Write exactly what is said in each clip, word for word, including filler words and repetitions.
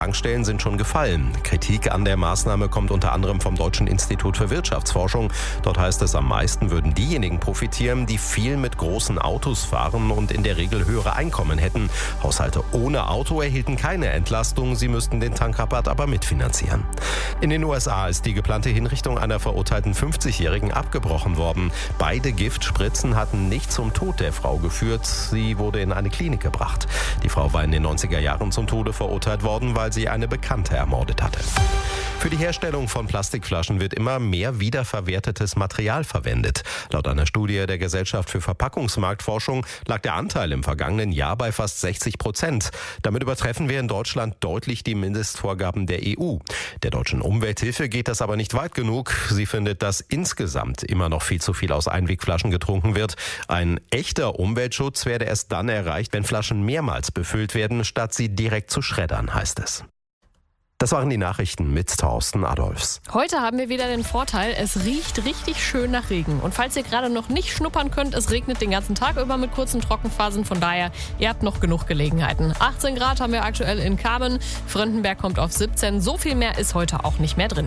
Tankstellen sind schon gefallen. Kritik an der Maßnahme kommt unter anderem vom Deutschen Institut für Wirtschaftsforschung. Dort heißt es, am meisten würden diejenigen profitieren, die viel mit großen Autos fahren und in der Regel höhere Einkommen hätten. Haushalte ohne Auto erhielten keine Entlastung, sie müssten den Tankrabatt aber mitfinanzieren. In den U S A ist die geplante Hinrichtung einer verurteilten fünfzigjährigen abgebrochen worden. Beide Giftspritzen hatten nicht zum Tod der Frau geführt, sie wurde in eine Klinik gebracht. Die Frau war in den neunziger Jahren zum Tode verurteilt worden, weil sie eine Bekannte ermordet hatte. Für die Herstellung von Plastikflaschen wird immer mehr wiederverwertetes Material verwendet. Laut einer Studie der Gesellschaft für Verpackungsmarktforschung lag der Anteil im vergangenen Jahr bei fast sechzig Prozent. Damit übertreffen wir in Deutschland deutlich die Mindestvorgaben der E U. Der deutschen Umwelthilfe geht das aber nicht weit genug. Sie findet, dass insgesamt immer noch viel zu viel aus Einwegflaschen getrunken wird. Ein echter Umweltschutz werde erst dann erreicht, wenn Flaschen mehrmals befüllt werden, statt sie direkt zu schreddern, heißt es. Das waren die Nachrichten mit Thorsten Adolfs. Heute haben wir wieder den Vorteil, es riecht richtig schön nach Regen. Und falls ihr gerade noch nicht schnuppern könnt, es regnet den ganzen Tag über mit kurzen Trockenphasen. Von daher, ihr habt noch genug Gelegenheiten. achtzehn Grad haben wir aktuell in Kamen. Fröndenberg kommt auf siebzehn. So viel mehr ist heute auch nicht mehr drin.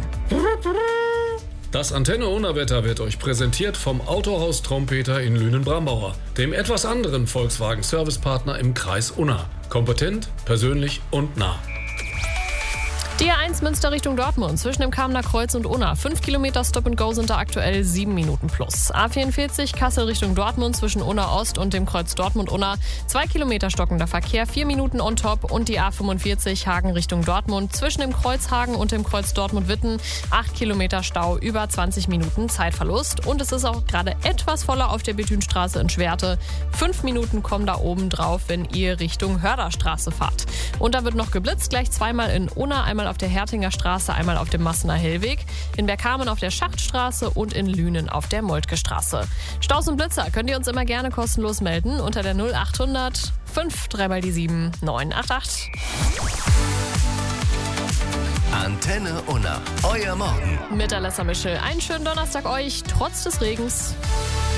Das Antenne-Unna-Wetter wird euch präsentiert vom Autohaus Trompeter in Lünen-Bramauer, dem etwas anderen Volkswagen-Servicepartner im Kreis Unna. Kompetent, persönlich und nah. Die A eins Münster Richtung Dortmund zwischen dem Kamener Kreuz und Unna. fünf Kilometer Stop and Go sind da aktuell sieben Minuten plus. A vierundvierzig Kassel Richtung Dortmund zwischen Unna Ost und dem Kreuz Dortmund-Unna. zwei Kilometer stockender Verkehr, vier Minuten on top. Und die A fünfundvierzig Hagen Richtung Dortmund zwischen dem Kreuz Hagen und dem Kreuz Dortmund-Witten. acht Kilometer Stau, über zwanzig Minuten Zeitverlust. Und es ist auch gerade etwas voller auf der Bethünstraße in Schwerte. fünf Minuten kommen da oben drauf, wenn ihr Richtung Hörderstraße fahrt. Und da wird noch geblitzt, gleich zweimal in Unna, einmal auf der Hertinger Straße, einmal auf dem Massener Hellweg, in Bergkamen auf der Schachtstraße und in Lünen auf der Moltke Straße. Staus und Blitzer könnt ihr uns immer gerne kostenlos melden unter der null achthundert fünf drei mal die sieben neun acht acht. Antenne Unna, euer Morgen. Mit Alessa Mischel. Einen schönen Donnerstag euch, trotz des Regens.